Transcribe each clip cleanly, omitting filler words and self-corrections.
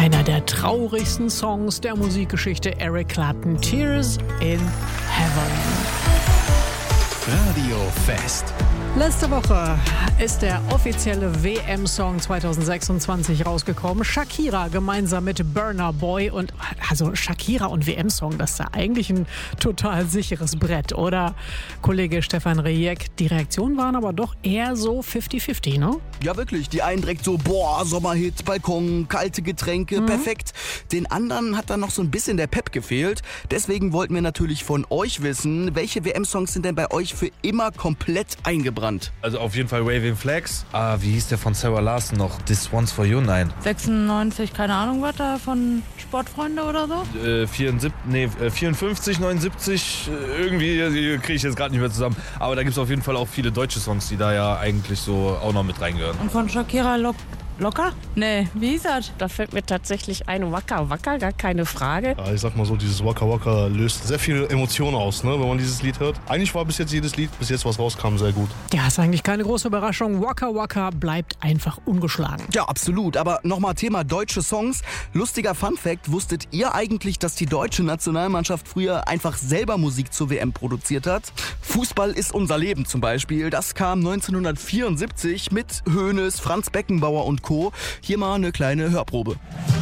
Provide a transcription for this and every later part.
Einer der traurigsten Songs der Musikgeschichte, Eric Clapton, Tears in Heaven. Radio Fest. Letzte Woche ist der offizielle WM-Song 2026 rausgekommen. Shakira gemeinsam mit Burna Boy. Und also Shakira und WM-Song, das ist ja eigentlich ein total sicheres Brett, oder? Kollege Stefan Rejek, die Reaktionen waren aber doch eher so 50-50, ne? Ja, wirklich. Die einen direkt so, boah, Sommerhit, Balkon, kalte Getränke, perfekt. Den anderen hat dann noch so ein bisschen der Pep gefehlt. Deswegen wollten wir natürlich von euch wissen, welche WM-Songs sind denn bei euch für immer komplett eingebrannt? Also auf jeden Fall Waving Flags. Wie hieß der von Sarah Larson noch? This One's For You? Nein. 96, keine Ahnung, was da von Sportfreunde oder so? 54, 79, irgendwie kriege ich jetzt gerade nicht mehr zusammen. Aber da gibt es auf jeden Fall auch viele deutsche Songs, die da ja eigentlich so auch noch mit reingehören. Und von Shakira Locker? Nee, wie hieß das? Da fällt mir tatsächlich ein Waka Waka, gar keine Frage. Ja, ich sag mal so, dieses Waka Waka löst sehr viele Emotionen aus, ne, wenn man dieses Lied hört. Eigentlich war bis jetzt jedes Lied, bis jetzt was rauskam, sehr gut. Ja, ist eigentlich keine große Überraschung. Waka Waka bleibt einfach ungeschlagen. Ja, absolut. Aber nochmal Thema deutsche Songs. Lustiger Funfact, wusstet ihr eigentlich, dass die deutsche Nationalmannschaft früher einfach selber Musik zur WM produziert hat? Fußball ist unser Leben zum Beispiel. Das kam 1974 mit Hoeneß, Franz Beckenbauer und Co. Hier mal eine kleine Hörprobe.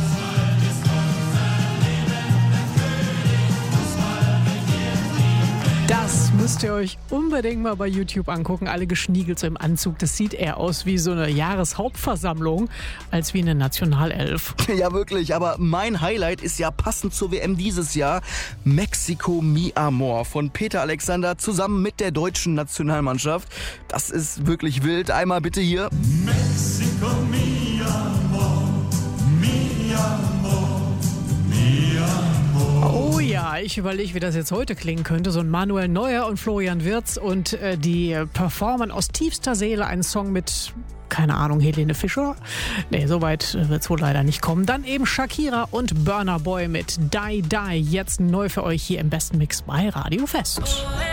Das müsst ihr euch unbedingt mal bei YouTube angucken. Alle geschniegelt so im Anzug. Das sieht eher aus wie so eine Jahreshauptversammlung als wie eine Nationalelf. Ja, wirklich. Aber mein Highlight ist ja passend zur WM dieses Jahr Mexico Mi Amor von Peter Alexander zusammen mit der deutschen Nationalmannschaft. Das ist wirklich wild. Einmal bitte hier. Mexico Mi Amor, Mi Amor, Mi Amor. Oh ja, ich überlege, wie das jetzt heute klingen könnte. So ein Manuel Neuer und Florian Wirtz und die performen aus tiefster Seele einen Song mit, keine Ahnung, Helene Fischer? Nee, so weit wird es wohl leider nicht kommen. Dann eben Shakira und Burna Boy mit Die Die. Jetzt neu für euch hier im besten Mix bei Radio Fest.